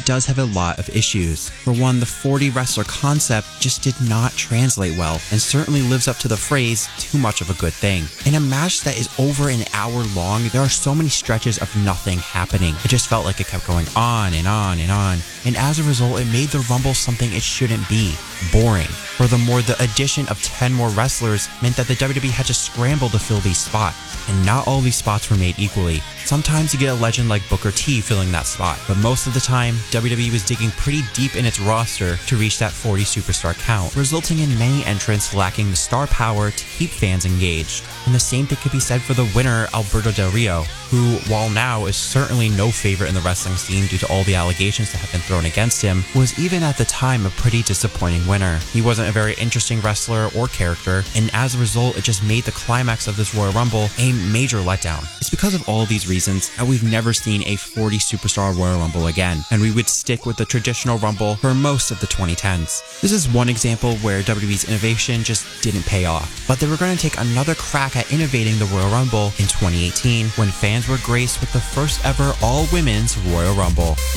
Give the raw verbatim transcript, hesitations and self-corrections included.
it does have a lot of issues. For one, the forty wrestler concept just did not translate well, and certainly lives up to the phrase, too much of a good thing. In a match that is over an hour long, there are so many stretches of nothing happening. It just felt like it kept going on and on and on, and as a result, it made the Rumble something it shouldn't be: boring. Furthermore, the addition of ten more wrestlers meant that the W W E had to scramble to fill these spots, and not all these spots were made equally. Sometimes you get a legend like Booker T filling that spot, but most of the time, W W E was digging pretty deep in its roster to reach that forty superstar count, resulting in many entrants lacking the star power to keep fans engaged. And the same thing could be said for the winner, Alberto Del Rio, who, while now is certainly no favorite in the wrestling scene due to all the allegations that have been thrown against him, was even at the time a pretty disappointing winner. He wasn't a very interesting wrestler or character, and as a result, it just made the climax of this Royal Rumble a major letdown. It's because of all these reasons that we've never seen a forty superstar Royal Rumble again, and we would stick with the traditional Rumble for most of the twenty tens. This is one example where W W E's innovation just didn't pay off, but they were going to take another crack at innovating the Royal Rumble in twenty eighteen when fans were graced with the first ever all-women's Royal Rumble.